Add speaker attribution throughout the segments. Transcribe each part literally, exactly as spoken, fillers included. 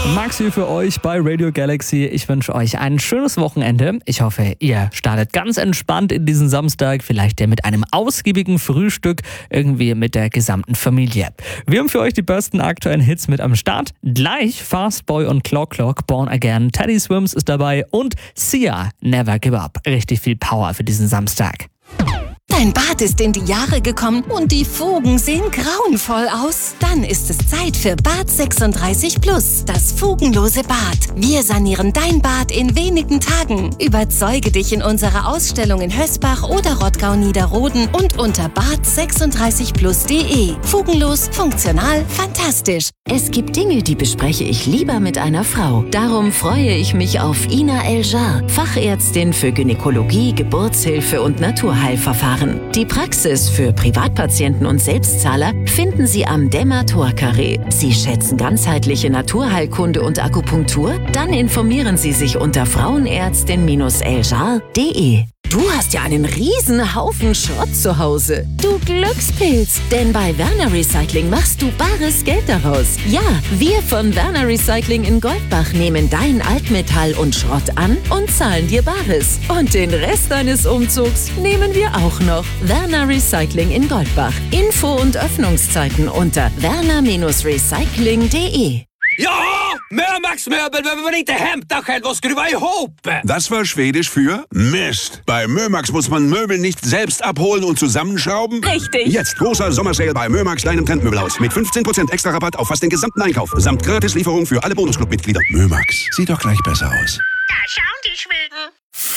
Speaker 1: Max hier für euch bei Radio Galaxy. Ich wünsche euch ein schönes Wochenende. Ich hoffe, ihr startet ganz entspannt in diesen Samstag. Vielleicht ja mit einem ausgiebigen Frühstück, irgendwie mit der gesamten Familie. Wir haben für euch die besten aktuellen Hits mit am Start. Gleich Fast Boy und Clock Clock, Born Again, Teddy Swims ist dabei und Sia, Never Give Up. Richtig viel Power für diesen Samstag.
Speaker 2: Dein Bad ist in die Jahre gekommen und die Fugen sehen grauenvoll aus? Dann ist es Zeit für Bad sechsunddreißig Plus, das fugenlose Bad. Wir sanieren dein Bad in wenigen Tagen. Überzeuge dich in unserer Ausstellung in Hösbach oder Rottgau-Niederroden und unter bad sechsunddreißig plus punkt de. Fugenlos, funktional, fantastisch.
Speaker 3: Es gibt Dinge, die bespreche ich lieber mit einer Frau. Darum freue ich mich auf Ina Eljar, Fachärztin für Gynäkologie, Geburtshilfe und Naturheilverfahren. Die Praxis für Privatpatienten und Selbstzahler finden Sie am Dämmer-Tor-Carré. Sie schätzen ganzheitliche Naturheilkunde und Akupunktur? Dann informieren Sie sich unter frauenärztin eljar punkt de. Du hast ja einen riesen Haufen Schrott zu Hause. Du Glückspilz, denn bei Werner Recycling machst du bares Geld daraus. Ja, wir von Werner Recycling in Goldbach nehmen dein Altmetall und Schrott an und zahlen dir Bares. Und den Rest deines Umzugs nehmen wir auch noch. Werner Recycling in Goldbach. Info und Öffnungszeiten unter werner recycling punkt de.
Speaker 4: Ja, Mömax-Möbel behöver man inte hämta själv och skruva ihop.
Speaker 5: Das war Schwedisch für Mist. Bei Mömax muss man Möbel nicht selbst abholen und zusammenschrauben.
Speaker 3: Richtig.
Speaker 5: Jetzt großer Sommersale bei Mömax, deinem Trendmöbelhaus. Mit fünfzehn Prozent extra Rabatt auf fast den gesamten Einkauf. Samt Gratislieferung für alle Bonusclub-Mitglieder. Mömax, sieht doch gleich besser aus.
Speaker 6: Da schauen die Schweden.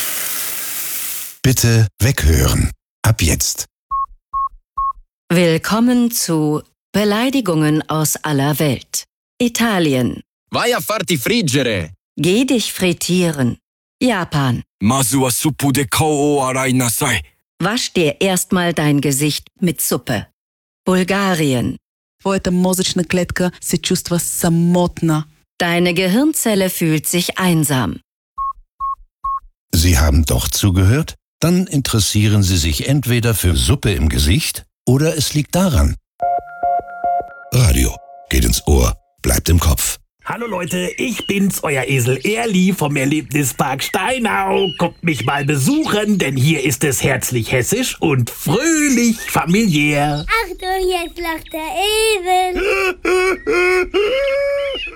Speaker 7: Bitte weghören. Ab jetzt.
Speaker 3: Willkommen zu Beleidigungen aus aller Welt. Italien.
Speaker 4: Vai a farti friggere.
Speaker 3: Geh dich frittieren. Japan.
Speaker 4: Mazu wa suppu de kao o arai nasai.
Speaker 3: Wasch dir erstmal dein Gesicht mit Suppe. Bulgarien.
Speaker 8: Твоята мозъчна клетка се чувства самотна.
Speaker 3: Deine Gehirnzelle fühlt sich einsam.
Speaker 7: Sie haben doch zugehört? Dann interessieren Sie sich entweder für Suppe im Gesicht oder es liegt daran. Radio geht ins Ohr, bleibt im Kopf.
Speaker 9: Hallo Leute, ich bin's, euer Esel Erli vom Erlebnispark Steinau. Kommt mich mal besuchen, denn hier ist es herzlich hessisch und fröhlich familiär.
Speaker 6: Achtung, jetzt lacht der Esel.